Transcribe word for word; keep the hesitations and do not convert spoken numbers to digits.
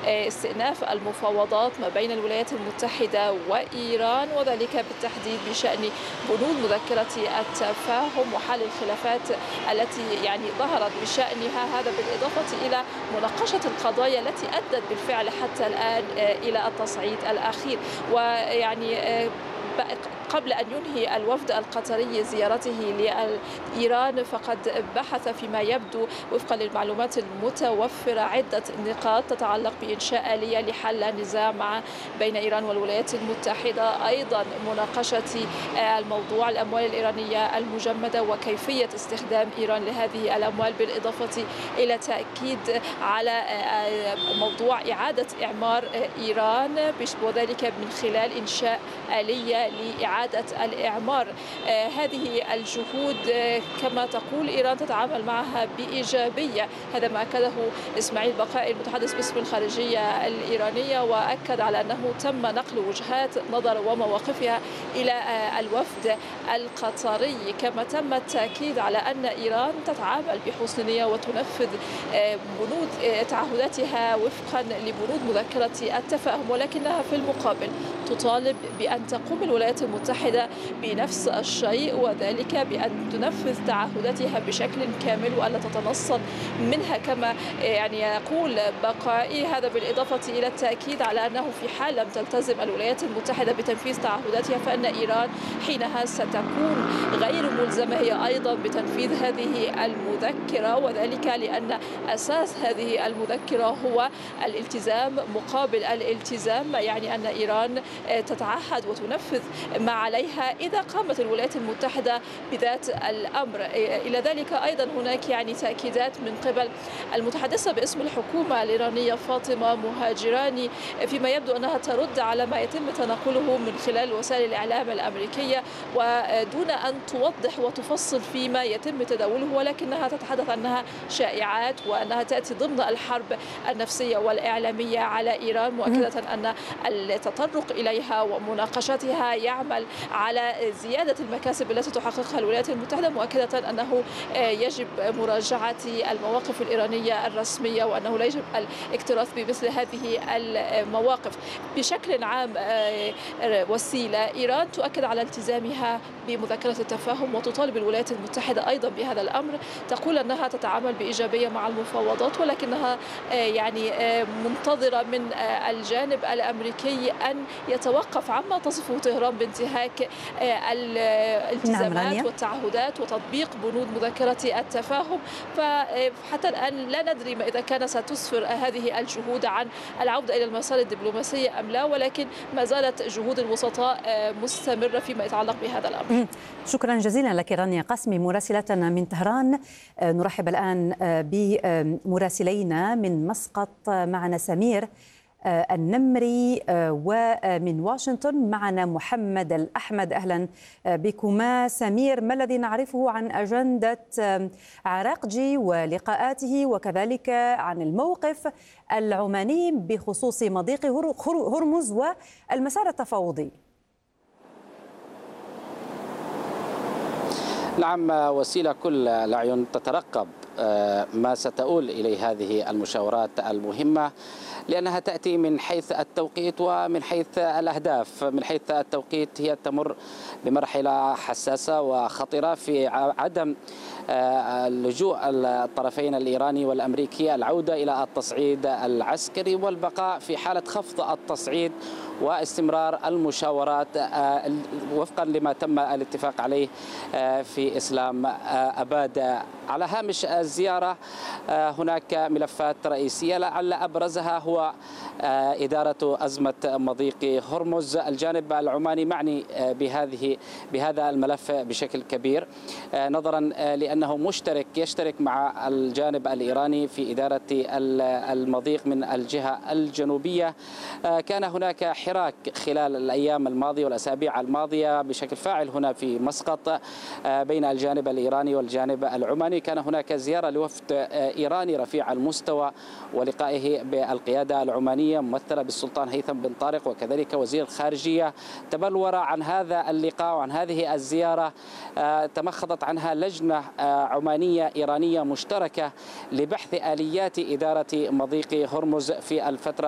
استئناف المفاوضات ما بين الولايات المتحدة وإيران، وذلك بالتحديد بشأن بنود مذكرة التفاهم وحل الخلافات التي يعني ظهرت بشأنها، هذا بالإضافة إلى مناقشة القضايا التي أدت بالفعل حتى الآن إلى التصعيد الأخير. ويعني قبل أن ينهي الوفد القطري زيارته لإيران فقد بحث فيما يبدو وفقا للمعلومات المتوفرة عدة نقاط تتعلق بإنشاء آلية لحل النزاع مع بين إيران والولايات المتحدة، أيضا مناقشة الموضوع الأموال الإيرانية المجمدة وكيفية استخدام إيران لهذه الأموال، بالإضافة إلى تأكيد على موضوع إعادة إعمار إيران وذلك من خلال إنشاء آلية لإعادة الإعمار. آه هذه الجهود آه كما تقول إيران تتعامل معها بإيجابية، هذا ما أكده إسماعيل بقائي المتحدث باسم الخارجية الإيرانية، وأكد على أنه تم نقل وجهات نظر ومواقفها إلى آه الوفد القطري، كما تم التأكيد على أن إيران تتعامل بحسن نية وتنفذ آه بنود آه تعهداتها وفقا لبنود مذكرة التفاهم، ولكنها في المقابل تطالب بأن تقوم الولايات المتحدة بنفس الشيء، وذلك بأن تنفذ تعهداتها بشكل كامل وألا تتنصل منها كما يعني يقول بقائي. هذا بالإضافة إلى التأكيد على أنه في حال لم تلتزم الولايات المتحدة بتنفيذ تعهداتها فإن إيران حينها ستكون غير ملزمة هي أيضا بتنفيذ هذه المذكرة، وذلك لأن أساس هذه المذكرة هو الالتزام مقابل الالتزام، يعني أن إيران تتعهد وتنفذ ما عليها إذا قامت الولايات المتحدة بذات الأمر. إلى ذلك أيضا هناك يعني تأكيدات من قبل المتحدثة باسم الحكومة الإيرانية فاطمة مهاجراني، فيما يبدو أنها ترد على ما يتم تناقله من خلال وسائل الإعلام الأمريكية، ودون أن توضح وتفصل فيما يتم تداوله، ولكنها تتحدث أنها شائعات وأنها تأتي ضمن الحرب النفسية والإعلامية على إيران، مؤكدة أن التطرق إليها ومناقشتها يعمل على زيادة المكاسب التي تحققها الولايات المتحدة، مؤكدة أنه يجب مراجعة المواقف الإيرانية الرسمية وأنه لا يجب الاكتراث بمثل هذه المواقف. بشكل عام وسيلة إيران تؤكد على التزامها بمذكرة التفاهم وتطالب الولايات المتحدة أيضا بهذا الأمر، تقول أنها تتعامل بإيجابية مع المفاوضات، ولكنها يعني منتظرة من الجانب الأمريكي أن يتوقف عما تصفه طهران بانتهاك الالتزامات والتعهدات وتطبيق بنود مذكرة التفاهم. فحتى الآن لا ندري ما إذا كان ستسفر هذه الجهود عن العودة إلى المسار الدبلوماسي أم لا، ولكن ما زالت جهود الوسطاء مستمرة فيما يتعلق بهذا الأمر. شكرا جزيلا لك رانيا قاسمي مراسلتنا من طهران. نرحب الآن بمراسلينا من مسقط، معنا سمير النمري، ومن واشنطن معنا محمد الأحمد. أهلا بكما. سمير، ما الذي نعرفه عن أجندة عراقجي ولقاءاته وكذلك عن الموقف العماني بخصوص مضيق هرمز والمسار التفاوضي؟ نعم وسيلة، كل الأعين تترقب ما ستؤول إليه هذه المشاورات المهمة، لأنها تأتي من حيث التوقيت ومن حيث الأهداف. من حيث التوقيت هي تمر بمرحلة حساسة وخطرة في عدم لجوء الطرفين الإيراني والأمريكي العودة إلى التصعيد العسكري والبقاء في حالة خفض التصعيد واستمرار المشاورات وفقا لما تم الاتفاق عليه في إسلام أباد. على هامش الزيارة هناك ملفات رئيسية لعل أبرزها هو إدارة أزمة مضيق هرمز. الجانب العماني معني بهذه بهذا الملف بشكل كبير، نظرا لأنه مشترك يشترك مع الجانب الإيراني في إدارة المضيق من الجهة الجنوبية. كان هناك حراك خلال الأيام الماضية والأسابيع الماضية بشكل فاعل هنا في مسقط بين الجانب الإيراني والجانب العماني. كان هناك زيارة لوفد إيراني رفيع المستوى ولقائه بالقيادة العمانية ممثلة بالسلطان هيثم بن طارق وكذلك وزير الخارجية. تبلور عن هذا اللقاء وعن هذه الزيارة تمخضت عنها لجنة عمانية إيرانية مشتركة لبحث آليات إدارة مضيق هرمز في الفترة